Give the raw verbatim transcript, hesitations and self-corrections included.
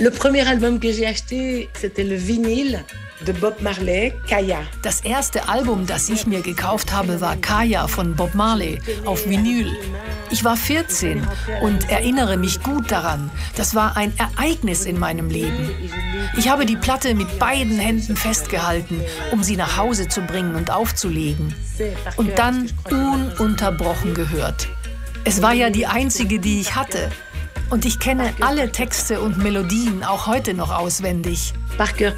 Le premier album que j'ai acheté, c'était le vinyle de Bob Marley, Kaya. Das erste Album, das ich mir gekauft habe, war Kaya von Bob Marley auf Vinyl. Ich war vierzehn und erinnere mich gut daran. Das war ein Ereignis in meinem Leben. Ich habe die Platte mit beiden Händen festgehalten, um sie nach Hause zu bringen und aufzulegen. Und dann ununterbrochen gehört. Es war ja die einzige, die ich hatte. Und ich kenne alle Texte und Melodien auch heute noch auswendig. Par cœur.